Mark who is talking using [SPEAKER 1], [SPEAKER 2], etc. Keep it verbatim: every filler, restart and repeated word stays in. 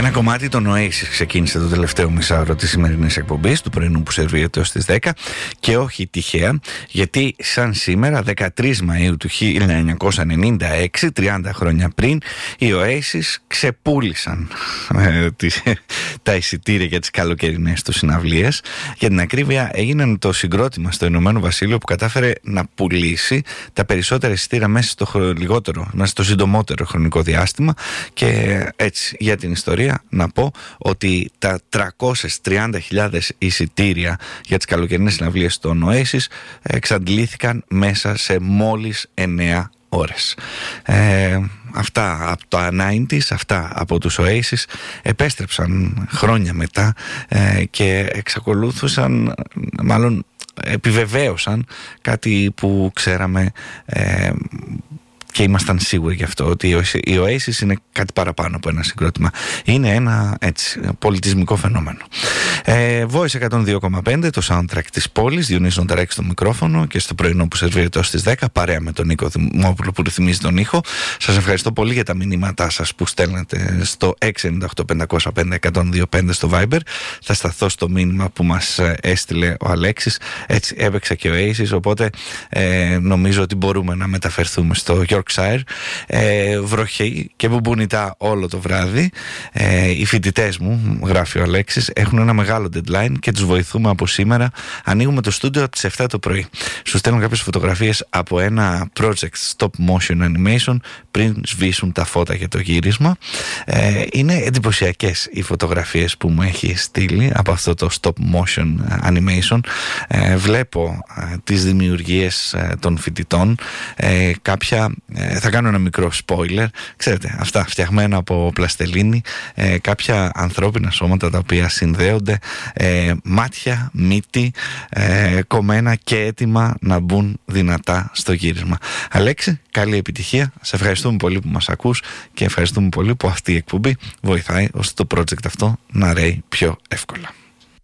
[SPEAKER 1] Ένα κομμάτι των Oasis ξεκίνησε το τελευταίο μισάωρο της σημερινής εκπομπής, του πρωινού που σερβίρεται ως τις δέκα, και όχι τυχαία, γιατί σαν σήμερα δεκατρείς Μαΐου του χίλια εννιακόσια ενενήντα έξι, τριάντα χρόνια πριν, οι Oasis ξεπούλησαν ε, τις, τα εισιτήρια για τις καλοκαιρινές τους συναυλίες. Για την ακρίβεια, έγιναν το συγκρότημα στο Ηνωμένο Βασίλειο που κατάφερε να πουλήσει τα περισσότερα εισιτήρια μέσα στο χρο... λιγότερο, μέσα στο συντομότερο χρονικό διάστημα. Και έτσι, για την ιστορία να πω ότι τα τριακόσιες τριάντα χιλιάδες εισιτήρια για τις καλοκαιρινές συναυλίες των Oasis εξαντλήθηκαν μέσα σε μόλις εννέα ώρες. Ε, αυτά από το ενενήντα, αυτά από τους Oasis επέστρεψαν χρόνια μετά ε, και εξακολούθησαν, μάλλον επιβεβαίωσαν κάτι που ξέραμε ε, και ήμασταν σίγουροι γι' αυτό, ότι οι Oasis είναι κάτι παραπάνω από ένα συγκρότημα. Είναι ένα έτσι πολιτισμικό φαινόμενο. ε, Voice εκατόν δύο κόμμα πέντε, το soundtrack της πόλης. Διονύσης Νοταράκης στο μικρόφωνο και στο πρωινό που σερβίρεται ως τις δέκα, παρέα με τον Νίκο Δημόπουλο που ρυθμίζει τον ήχο. Σας ευχαριστώ πολύ για τα μηνύματά σας που στέλνετε στο έξι εννιά οκτώ πέντε μηδέν πέντε εκατόν δύο πέντε στο Viber. Θα σταθώ στο μήνυμα που μας έστειλε ο Αλέξης. Έτσι έπαιξα και ο Oasis, οπότε ε, νομίζω ότι μπορούμε να μεταφερθούμε στο Yorkshire. ε, βροχή και μπουμπουνιτά όλο το βράδυ. ε, οι φοιτητές μου, γράφει ο Αλέξης, έχουν ένα μεγάλο deadline και τους βοηθούμε από σήμερα. Ανοίγουμε το στούντιο από τις επτά το πρωί. Σου στέλνω κάποιες φωτογραφίες από ένα project stop motion animation πριν σβήσουν τα φώτα για το γύρισμα. ε, είναι εντυπωσιακές οι φωτογραφίες που μου έχει στείλει από αυτό το stop motion animation. ε, βλέπω ε, τις δημιουργίες ε, των φοιτητών. ε, κάποια ε, θα κάνω ένα μικρό spoiler. Ξέρετε, αυτά φτιαγμένα από πλαστελίνη, ε, κάποια ανθρώπινα σώματα τα οποία συνδέονται, ε, μάτια, μύτη, ε, κομμένα και έτοιμα να μπουν δυνατά στο γύρισμα. Αλέξη, καλή επιτυχία. Σε ευχαριστούμε πολύ που μας ακούς και ευχαριστούμε πολύ που αυτή η εκπομπή βοηθάει ώστε το project αυτό να ρέει πιο εύκολα.